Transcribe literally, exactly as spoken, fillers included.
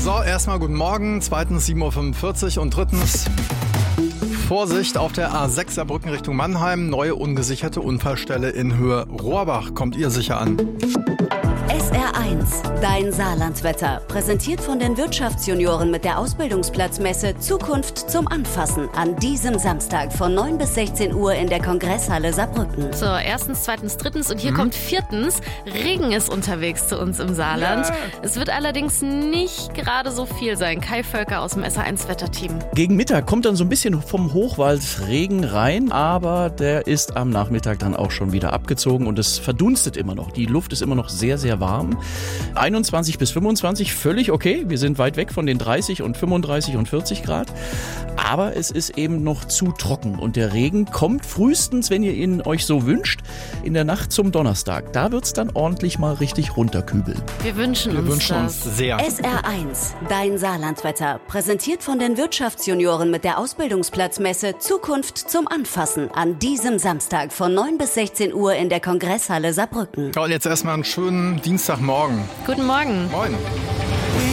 So, erstmal guten Morgen, zweitens sieben Uhr fünfundvierzig und drittens Vorsicht auf der A sechs Saarbrücken Richtung Mannheim. Neue ungesicherte Unfallstelle in Höhe Rohrbach. Kommt ihr sicher an? S R eins, dein Saarlandwetter. Präsentiert von den Wirtschaftsjunioren mit der Ausbildungsplatzmesse Zukunft zum Anfassen. An diesem Samstag von neun bis sechzehn Uhr in der Kongresshalle Saarbrücken. So, erstens, zweitens, drittens und hier mhm. kommt viertens. Regen ist unterwegs zu uns im Saarland. Ja. Es wird allerdings nicht gerade so viel sein. Kai Völker aus dem S R eins Wetterteam. Gegen Mittag kommt dann so ein bisschen vom Hochwald Regen rein, aber der ist am Nachmittag dann auch schon wieder abgezogen und es verdunstet immer noch. Die Luft ist immer noch sehr, sehr warm. einundzwanzig bis fünfundzwanzig, völlig okay. Wir sind weit weg von den dreißig und fünfunddreißig und vierzig Grad. Aber es ist eben noch zu trocken und der Regen kommt frühestens, wenn ihr ihn euch so wünscht, in der Nacht zum Donnerstag. Da wird es dann ordentlich mal richtig runterkübeln. Wir wünschen Wir uns wünschen das. uns sehr. S R eins, dein Saarlandwetter. Präsentiert von den Wirtschaftsjunioren mit der Ausbildungsplatzmesse Zukunft zum Anfassen. An diesem Samstag von neun bis sechzehn Uhr in der Kongresshalle Saarbrücken. Und jetzt erstmal einen schönen Dienstagmorgen. Guten Morgen. Moin.